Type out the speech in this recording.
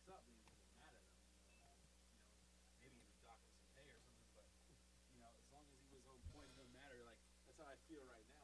mess up, then you get mad at him. Maybe even dock him some pay or something. But as long as he was on point, it doesn't matter. Like that's how I feel right now.